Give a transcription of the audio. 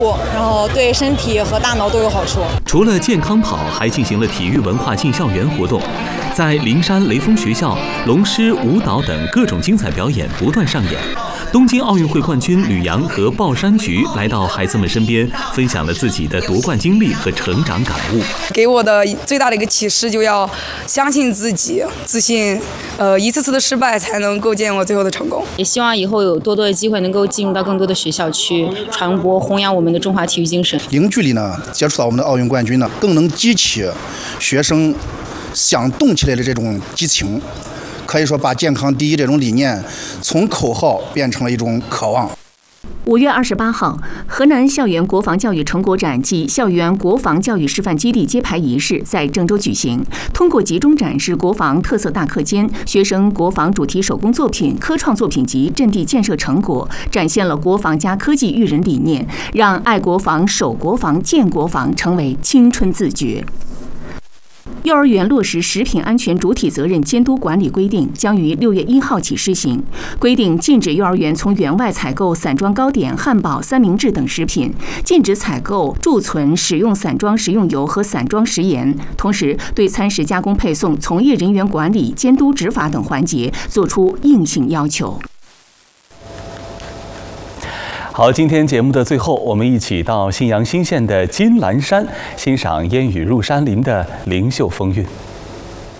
然后对身体和大脑都有好处。 除了健康跑，还进行了体育文化进校园活动。在灵山雷锋学校，龙狮、舞蹈等各种精彩表演不断上演。东京奥运会冠军吕阳和鲍山菊来到孩子们身边，分享了自己的夺冠经历和成长感悟。 给我的最大的一个启示，就要相信自己，自信。一次次的失败才能构建我最后的成功。 也希望以后有多多的机会能够进入到更多的学校去传播、弘扬我们的中华体育精神。 零距离呢，接触到我们的奥运冠军呢，更能激起学生想动起来的这种激情。可以说，把健康第一这种理念从口号变成了一种渴望。 5月28号，河南校园国防教育成果展暨校园国防教育示范基地揭牌仪式在郑州举行。通过集中展示国防特色大课间、学生国防主题手工作品、科创作品及阵地建设成果，展现了国防加科技育人理念，让爱国防、守国防、建国防成为青春自觉。幼儿园落实食品安全主体责任监督管理规定将于6月1号起施行。规定禁止幼儿园从园外采购散装糕点、汉堡、三明治等食品，禁止采购、贮存、使用散装食用油和散装食盐。同时，对餐食加工配送从业人员管理、监督执法等环节作出硬性要求。 好，今天节目的最后，我们一起到信阳新县的金兰山，欣赏烟雨入山林的灵秀风韵。